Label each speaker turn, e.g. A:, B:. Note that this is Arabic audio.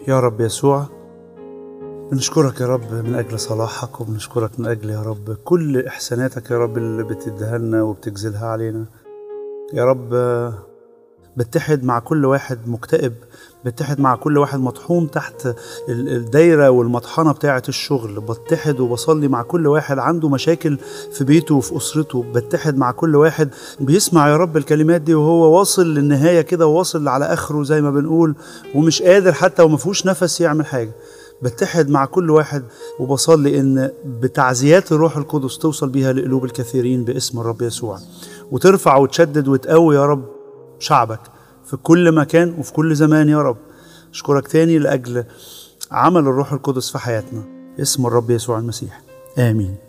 A: يا رب يسوع، بنشكرك يا رب من أجل صلاحك، وبنشكرك من أجل يا رب كل إحساناتك يا رب اللي بتديها لنا وبتجزلها علينا. يا رب بتحد مع كل واحد مكتئب، بتحد مع كل واحد مطحون تحت الدايرة والمطحنة بتاعة الشغل، بتحد وبصلي مع كل واحد عنده مشاكل في بيته وفي أسرته، بتحد مع كل واحد بيسمع يا رب الكلمات دي وهو واصل للنهاية كده، وواصل على آخره زي ما بنقول، ومش قادر حتى ومفهوش نفس يعمل حاجة. بتحد مع كل واحد وبصلي إن بتعزيات الروح القدس توصل بيها لقلوب الكثيرين باسم الرب يسوع، وترفع وتشدد وتقوي يا رب شعبك في كل مكان وفي كل زمان يا رب. أشكرك تاني لأجل عمل الروح القدس في حياتنا، اسم الرب يسوع المسيح، آمين.